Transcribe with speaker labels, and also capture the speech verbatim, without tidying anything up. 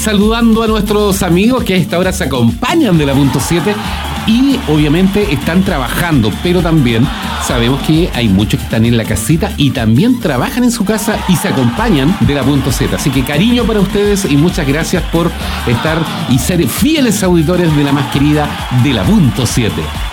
Speaker 1: saludando a nuestros amigos que a esta hora se acompañan de la punto siete y obviamente están trabajando, pero también sabemos que hay muchos que están en la casita y también trabajan en su casa y se acompañan de la punto siete. Así que cariño para ustedes y muchas gracias por estar y ser fieles auditores de la más querida de la punto siete.